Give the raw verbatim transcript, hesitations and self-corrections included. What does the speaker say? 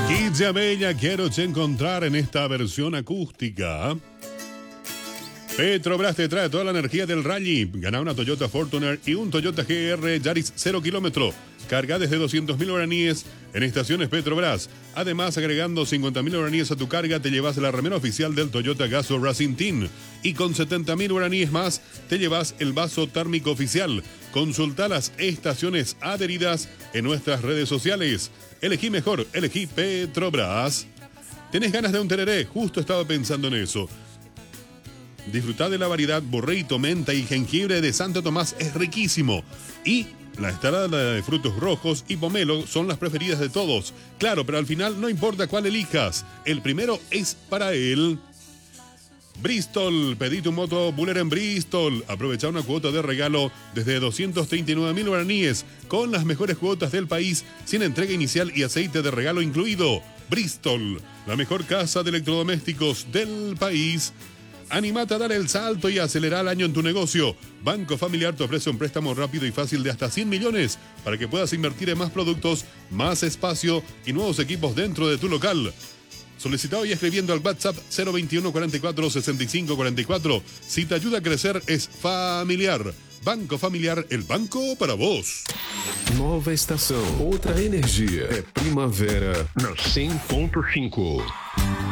Kid Bella, quiero te encontrar en esta versión acústica. Petrobras te trae toda la energía del rally. Gana una Toyota Fortuner y un Toyota G R Yaris cero kilómetro. Carga desde doscientos mil guaraníes en estaciones Petrobras. Además, agregando cincuenta mil guaraníes a tu carga, te llevas la remera oficial del Toyota Gazoo Racing Team. Y con setenta mil guaraníes más, te llevas el vaso térmico oficial. Consulta las estaciones adheridas en nuestras redes sociales. Elegí mejor, elegí Petrobras. ¿Tenés ganas de un tereré? Justo estaba pensando en eso. Disfrutad de la variedad burrito, menta y jengibre de Santo Tomás, es riquísimo. Y la ensalada de frutos rojos y pomelo son las preferidas de todos. Claro, pero al final no importa cuál elijas. El primero es para él. Bristol, pedí tu moto Buller en Bristol. Aprovecha una cuota de regalo desde doscientos treinta y nueve mil guaraníes con las mejores cuotas del país, sin entrega inicial y aceite de regalo incluido. Bristol, la mejor casa de electrodomésticos del país. Animate a dar el salto y acelerar el año en tu negocio. Banco Familiar te ofrece un préstamo rápido y fácil de hasta cien millones para que puedas invertir en más productos, más espacio y nuevos equipos dentro de tu local. Solicitado y escribiendo al WhatsApp cero veintiuno cuarenta y cuatro sesenta y cinco cuarenta y cuatro. Si te ayuda a crecer es Familiar. Banco Familiar, el banco para vos. Nova estação, outra energia. É primavera no cem ponto cinco.